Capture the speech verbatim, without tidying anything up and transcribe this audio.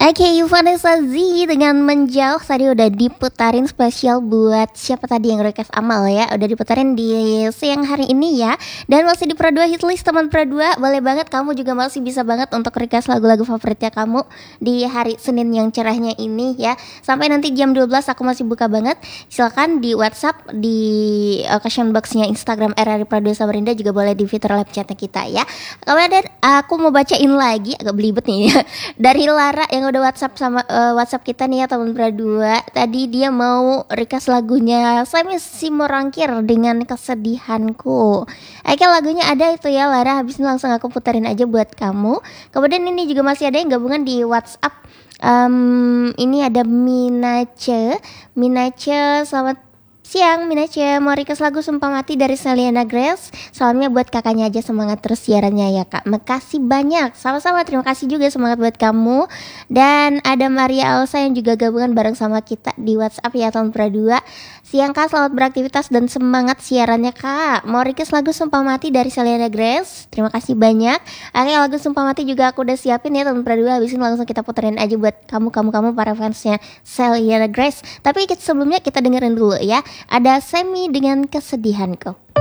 Oke, Vanessa Z dengan Menjauh tadi udah diputarin spesial buat siapa tadi yang request Amal ya. Udah diputarin di siang hari ini ya. Dan masih di Pro dua Hitlist teman Pro dua. Boleh banget, kamu juga masih bisa banget untuk request lagu-lagu favoritnya kamu di hari Senin yang cerahnya ini ya. Sampai nanti jam dua belas aku masih buka banget. Silakan di WhatsApp, di uh, question boxnya Instagram R R I Pro dua Samarinda, juga boleh di fitur live chatnya kita ya. Kemudian aku mau bacain lagi, agak belibet nih ya. Dari Lara yang udah WhatsApp sama uh, WhatsApp kita nih ya teman Pro dua. Tadi dia mau request lagunya Semi Simorangkir dengan Kesedihanku. Oke, lagunya ada itu ya Lara, habis ini langsung aku puterin aja buat kamu. Kemudian ini juga masih ada yang gabungan di WhatsApp. Um, ini ada Minace. Minace, selamat siang Minace, mau request lagu Sumpah Mati dari Selena Grace. Salamnya buat kakaknya aja, semangat terus siarannya ya kak. Makasih banyak, sama-sama, terima kasih juga, semangat buat kamu. Dan ada Maria Alsa yang juga gabungan bareng sama kita di WhatsApp ya tahun Pro dua. Siang kak, selamat beraktivitas dan semangat siarannya kak. Mau request lagu Sumpah Mati dari Selena Grace, terima kasih banyak. Oke, lagu Sumpah Mati juga aku udah siapin ya tahun Pro dua. Habis ini langsung kita puterin aja buat kamu-kamu-kamu para fansnya Selena Grace. Tapi sebelumnya kita dengerin dulu ya. Ada Semi dengan Kesedihanku.